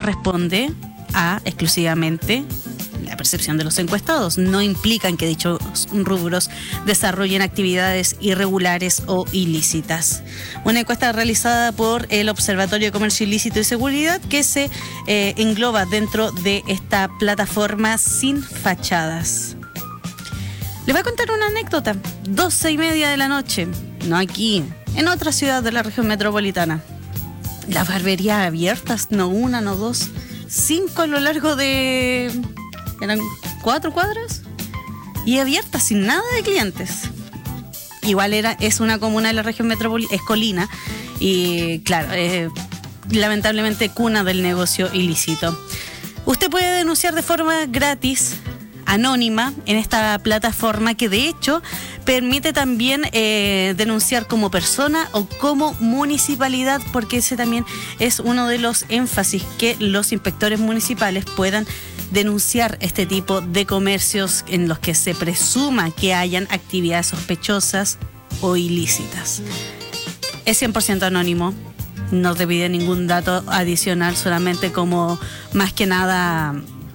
corresponde a exclusivamente la percepción de los encuestados. No implican que dichos rubros desarrollen actividades irregulares o ilícitas. Una encuesta realizada por el Observatorio de Comercio Ilícito y Seguridad que se engloba dentro de esta plataforma Sin Fachadas. Les voy a contar una anécdota. 12:30 de la noche, no aquí, en otra ciudad de la región metropolitana. Las barberías abiertas, no una, no dos, 5 a lo largo de... eran 4 cuadras y abiertas sin nada de clientes. Igual es una comuna de la región metropolitana, es Colina y claro, lamentablemente cuna del negocio ilícito. Usted puede denunciar de forma gratis, anónima, en esta plataforma que de hecho permite también denunciar como persona o como municipalidad, porque ese también es uno de los énfasis, que los inspectores municipales puedan denunciar este tipo de comercios en los que se presuma que hayan actividades sospechosas o ilícitas. Es 100% anónimo, no te pide ningún dato adicional, solamente como más que nada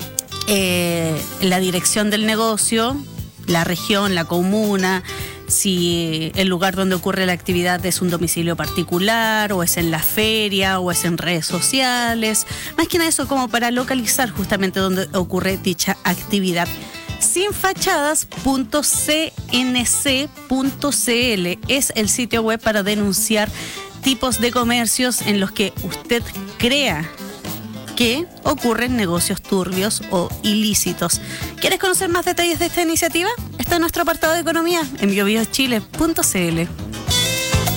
la dirección del negocio, la región, la comuna, si el lugar donde ocurre la actividad es un domicilio particular o es en la feria o es en redes sociales. Más que nada eso como para localizar justamente dónde ocurre dicha actividad. Sinfachadas.cnc.cl es el sitio web para denunciar tipos de comercios en los que usted crea que ocurren negocios turbios o ilícitos. ¿Quieres conocer más detalles de esta iniciativa? Está en nuestro apartado de economía en biobiochile.cl.